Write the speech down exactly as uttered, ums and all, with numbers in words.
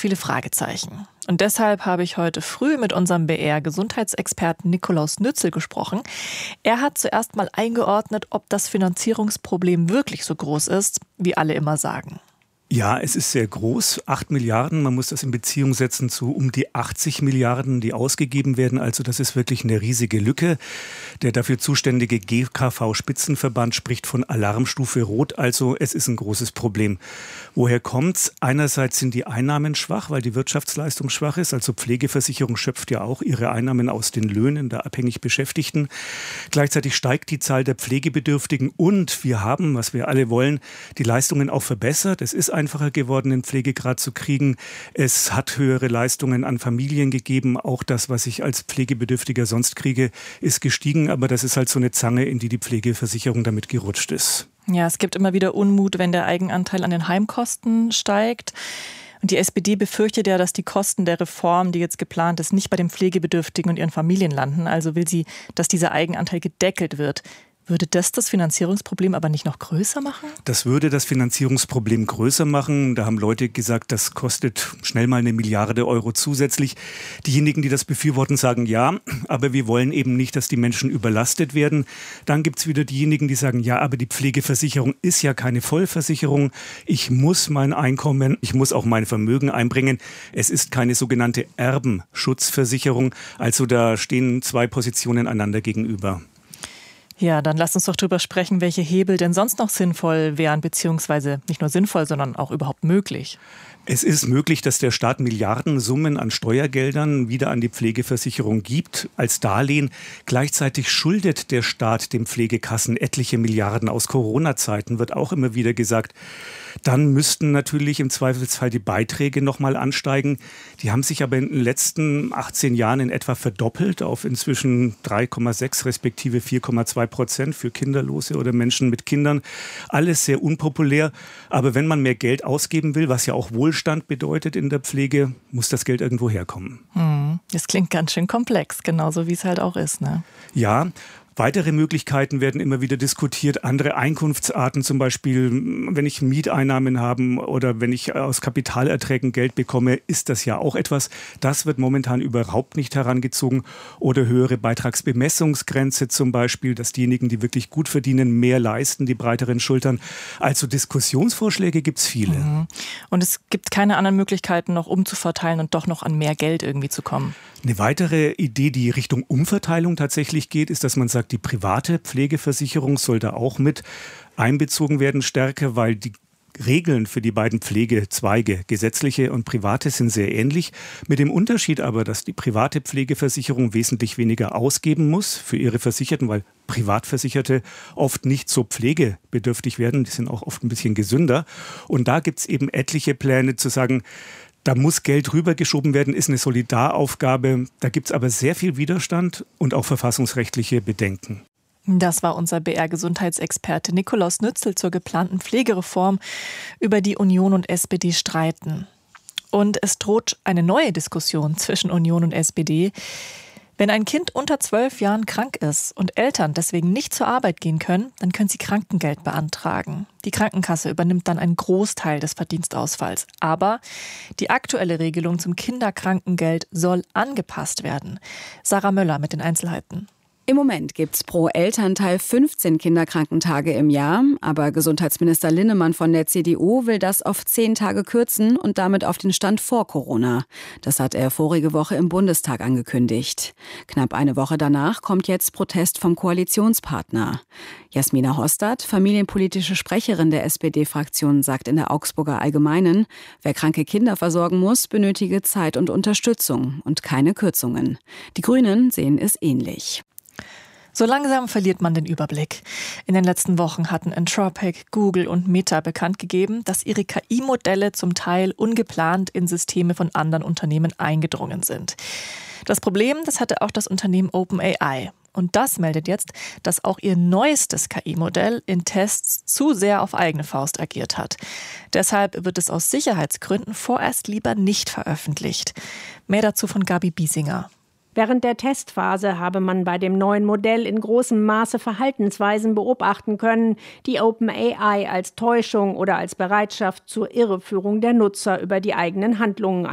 viele Fragezeichen. Und deshalb habe ich heute früh mit unserem B R-Gesundheitsexperten Nikolaus Nützel gesprochen. Er hat zuerst mal eingeordnet, ob das Finanzierungsproblem wirklich so groß ist, wie alle immer sagen. Ja, es ist sehr groß, acht Milliarden. Man muss das in Beziehung setzen zu um die achtzig Milliarden, die ausgegeben werden. Also das ist wirklich eine riesige Lücke. Der dafür zuständige G K V-Spitzenverband spricht von Alarmstufe Rot. Also es ist ein großes Problem. Woher kommt's? Einerseits sind die Einnahmen schwach, weil die Wirtschaftsleistung schwach ist. Also Pflegeversicherung schöpft ja auch ihre Einnahmen aus den Löhnen der abhängig Beschäftigten. Gleichzeitig steigt die Zahl der Pflegebedürftigen und wir haben, was wir alle wollen, die Leistungen auch verbessert. Es ist einfacher geworden, den Pflegegrad zu kriegen. Es hat höhere Leistungen an Familien gegeben. Auch das, was ich als Pflegebedürftiger sonst kriege, ist gestiegen. Aber das ist halt so eine Zange, in die die Pflegeversicherung damit gerutscht ist. Ja, es gibt immer wieder Unmut, wenn der Eigenanteil an den Heimkosten steigt. Und die S P D befürchtet ja, dass die Kosten der Reform, die jetzt geplant ist, nicht bei den Pflegebedürftigen und ihren Familien landen. Also will sie, dass dieser Eigenanteil gedeckelt wird. Würde das das Finanzierungsproblem aber nicht noch größer machen? Das würde das Finanzierungsproblem größer machen. Da haben Leute gesagt, das kostet schnell mal eine Milliarde Euro zusätzlich. Diejenigen, die das befürworten, sagen ja, aber wir wollen eben nicht, dass die Menschen überlastet werden. Dann gibt es wieder diejenigen, die sagen, ja, aber die Pflegeversicherung ist ja keine Vollversicherung. Ich muss mein Einkommen, ich muss auch mein Vermögen einbringen. Es ist keine sogenannte Erbenschutzversicherung. Also da stehen zwei Positionen einander gegenüber. Ja, dann lasst uns doch drüber sprechen, welche Hebel denn sonst noch sinnvoll wären, beziehungsweise nicht nur sinnvoll, sondern auch überhaupt möglich. Es ist möglich, dass der Staat Milliardensummen an Steuergeldern wieder an die Pflegeversicherung gibt als Darlehen. Gleichzeitig schuldet der Staat den Pflegekassen etliche Milliarden aus Corona-Zeiten, wird auch immer wieder gesagt. Dann müssten natürlich im Zweifelsfall die Beiträge nochmal ansteigen. Die haben sich aber in den letzten achtzehn Jahren in etwa verdoppelt auf inzwischen drei Komma sechs respektive vier Komma zwei Prozent für Kinderlose oder Menschen mit Kindern. Alles sehr unpopulär. Aber wenn man mehr Geld ausgeben will, was ja auch Wohlstand bedeutet in der Pflege, muss das Geld irgendwo herkommen. Hm, das klingt ganz schön komplex, genauso wie es halt auch ist, ne? Ja. Weitere Möglichkeiten werden immer wieder diskutiert, andere Einkunftsarten, zum Beispiel, wenn ich Mieteinnahmen habe oder wenn ich aus Kapitalerträgen Geld bekomme, ist das ja auch etwas. Das wird momentan überhaupt nicht herangezogen. Oder höhere Beitragsbemessungsgrenze zum Beispiel, dass diejenigen, die wirklich gut verdienen, mehr leisten, die breiteren Schultern. Also Diskussionsvorschläge gibt es viele. Mhm. Und es gibt keine anderen Möglichkeiten, noch umzuverteilen und doch noch an mehr Geld irgendwie zu kommen. Eine weitere Idee, die Richtung Umverteilung tatsächlich geht, ist, dass man sagt, die private Pflegeversicherung soll da auch mit einbezogen werden stärker, weil die Regeln für die beiden Pflegezweige, gesetzliche und private, sind sehr ähnlich. Mit dem Unterschied aber, dass die private Pflegeversicherung wesentlich weniger ausgeben muss für ihre Versicherten, weil Privatversicherte oft nicht so pflegebedürftig werden. Die sind auch oft ein bisschen gesünder. Und da gibt es eben etliche Pläne zu sagen, da muss Geld rübergeschoben werden, ist eine Solidaraufgabe. Da gibt es aber sehr viel Widerstand und auch verfassungsrechtliche Bedenken. Das war unser B R-Gesundheitsexperte Nikolaus Nützel zur geplanten Pflegereform, über die Union und S P D streiten. Und es droht eine neue Diskussion zwischen Union und S P D. Wenn ein Kind unter zwölf Jahren krank ist und Eltern deswegen nicht zur Arbeit gehen können, dann können sie Krankengeld beantragen. Die Krankenkasse übernimmt dann einen Großteil des Verdienstausfalls. Aber die aktuelle Regelung zum Kinderkrankengeld soll angepasst werden. Sarah Möller mit den Einzelheiten. Im Moment gibt's pro Elternteil fünfzehn Kinderkrankentage im Jahr, aber Gesundheitsminister Linnemann von der C D U will das auf zehn Tage kürzen und damit auf den Stand vor Corona. Das hat er vorige Woche im Bundestag angekündigt. Knapp eine Woche danach kommt jetzt Protest vom Koalitionspartner. Jasmina Hostad, familienpolitische Sprecherin der S P D-Fraktion, sagt in der Augsburger Allgemeinen, wer kranke Kinder versorgen muss, benötige Zeit und Unterstützung und keine Kürzungen. Die Grünen sehen es ähnlich. So langsam verliert man den Überblick. In den letzten Wochen hatten Anthropic, Google und Meta bekannt gegeben, dass ihre K I-Modelle zum Teil ungeplant in Systeme von anderen Unternehmen eingedrungen sind. Das Problem, das hatte auch das Unternehmen OpenAI. Und das meldet jetzt, dass auch ihr neuestes K I-Modell in Tests zu sehr auf eigene Faust agiert hat. Deshalb wird es aus Sicherheitsgründen vorerst lieber nicht veröffentlicht. Mehr dazu von Gabi Biesinger. Während der Testphase habe man bei dem neuen Modell in großem Maße Verhaltensweisen beobachten können, die OpenAI als Täuschung oder als Bereitschaft zur Irreführung der Nutzer über die eigenen Handlungen